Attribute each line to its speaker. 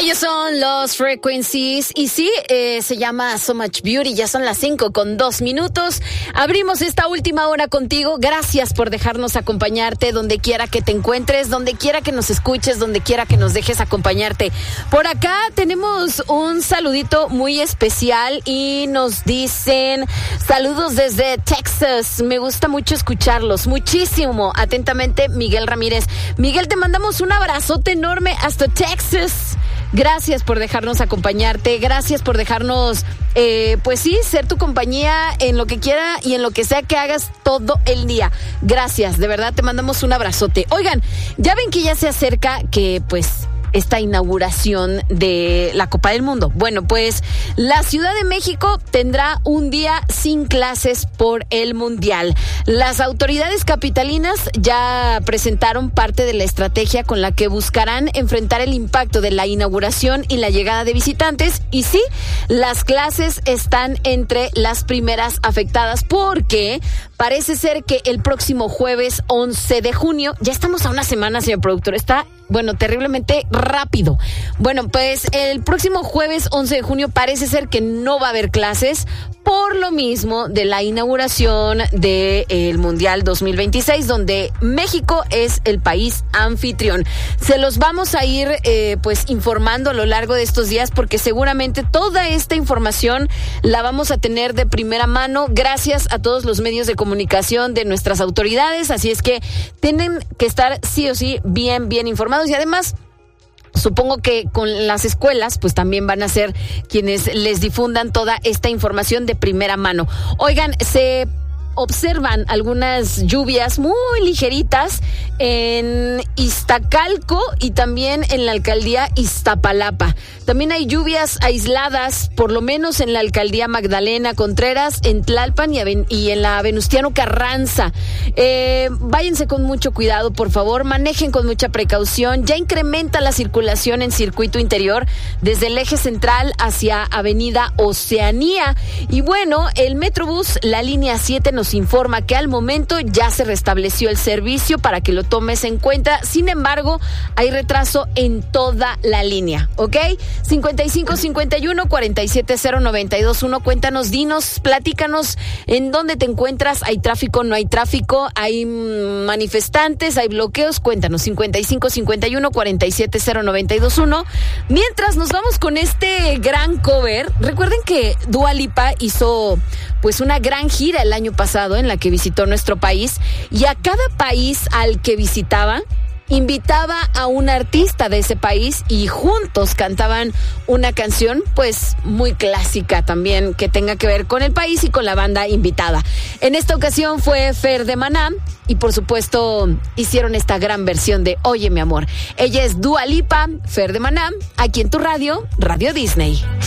Speaker 1: Ellos son los Frequencies y sí, se llama So Much Beauty. Ya son las 5:02. Abrimos esta última hora contigo. Gracias por dejarnos acompañarte donde quiera que te encuentres, donde quiera que nos escuches, donde quiera que nos dejes acompañarte. Por acá tenemos un saludito muy especial y nos dicen saludos desde Texas. Me gusta mucho escucharlos, muchísimo. Atentamente, Miguel Ramírez. Miguel, te mandamos un abrazote enorme hasta Texas. Gracias por dejarnos acompañarte, gracias por dejarnos, pues sí, ser tu compañía en lo que quiera y en lo que sea que hagas todo el día. Gracias, de verdad te mandamos un abrazote. Oigan, ya ven que ya se acerca que pues esta inauguración de la Copa del Mundo. Bueno, pues la Ciudad de México tendrá un día sin clases por el Mundial. Las autoridades capitalinas ya presentaron parte de la estrategia con la que buscarán enfrentar el impacto de la inauguración y la llegada de visitantes. Y sí, las clases están entre las primeras afectadas porque parece ser que el próximo jueves 11 de junio, ya estamos a una semana, señor productor, está terriblemente rápido. Bueno, pues el próximo jueves 11 de junio parece ser que no va a haber clases por lo mismo de la inauguración del Mundial 2026, donde México es el país anfitrión. Se los vamos a ir pues informando a lo largo de estos días porque seguramente toda esta información la vamos a tener de primera mano gracias a todos los medios de comunicación de nuestras autoridades, así es que tienen que estar sí o sí bien informados y además supongo que con las escuelas pues también van a ser quienes les difundan toda esta información de primera mano. Oigan, se observan algunas lluvias muy ligeritas en Iztacalco y también en la alcaldía Iztapalapa. También hay lluvias aisladas, por lo menos en la alcaldía Magdalena Contreras, en Tlalpan y en la Venustiano Carranza. Váyanse con mucho cuidado, por favor, manejen con mucha precaución. Ya incrementa la circulación en circuito interior desde el eje central hacia Avenida Oceanía. Y bueno, el Metrobús, la línea 7, nos informa que al momento ya se restableció el servicio para que lo tomes en cuenta. Sin embargo, hay retraso en toda la línea, ¿ok? 5551-470-921. Cuéntanos, dinos, platícanos en dónde te encuentras. ¿Hay tráfico, no hay tráfico? ¿Hay manifestantes? ¿Hay bloqueos? Cuéntanos, 5551-470-921. Mientras nos vamos con este gran cover, recuerden que Dua Lipa hizo pues una gran gira el año pasado en la que visitó nuestro país y a cada país al que visitaba invitaba a un artista de ese país y juntos cantaban una canción pues muy clásica también que tenga que ver con el país y con la banda invitada. En esta ocasión fue Fer de Maná y por supuesto hicieron esta gran versión de Oye mi amor. Ella es Dua Lipa, Fer de Maná, aquí en tu radio, Radio Disney.